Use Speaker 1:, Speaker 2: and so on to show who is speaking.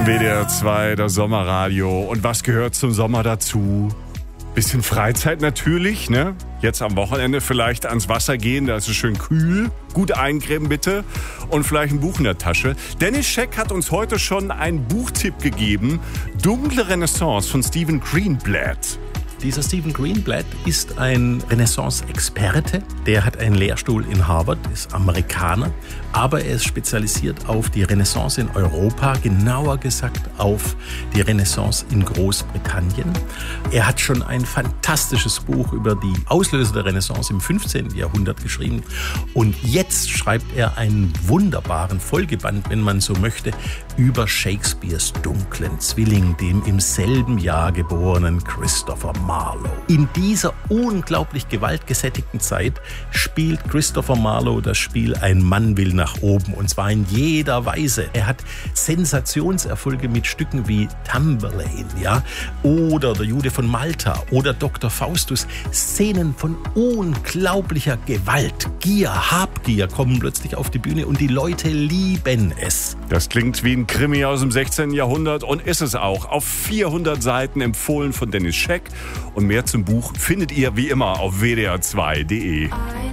Speaker 1: WDR 2, das Sommerradio. Und was gehört zum Sommer dazu? Bisschen Freizeit natürlich, ne? Jetzt am Wochenende vielleicht ans Wasser gehen, da ist es schön kühl. Gut eincremen bitte und vielleicht ein Buch in der Tasche. Dennis Scheck hat uns heute schon einen Buchtipp gegeben. Dunkle Renaissance von Stephen Greenblatt.
Speaker 2: Dieser Stephen Greenblatt ist ein Renaissance-Experte. Der hat einen Lehrstuhl in Harvard, ist Amerikaner, aber er ist spezialisiert auf die Renaissance in Europa, genauer gesagt auf die Renaissance in Großbritannien. Er hat schon ein fantastisches Buch über die Auslöser der Renaissance im 15. Jahrhundert geschrieben und jetzt schreibt er einen wunderbaren Folgeband, wenn man so möchte, über Shakespeares dunklen Zwilling, dem im selben Jahr geborenen Christopher Marlowe. In dieser unglaublich gewaltgesättigten Zeit spielt Christopher Marlowe das Spiel Ein Mann will nach oben, und zwar in jeder Weise. Er hat Sensationserfolge mit Stücken wie Tamburlaine, ja, oder Der Jude von Malta oder Dr. Faustus. Szenen von unglaublicher Gewalt, Gier, Habgier kommen plötzlich auf die Bühne und die Leute lieben es.
Speaker 1: Das klingt wie ein Krimi aus dem 16. Jahrhundert und ist es auch. Auf 400 Seiten empfohlen von Dennis Scheck. Und mehr zum Buch findet ihr wie immer auf wdr2.de.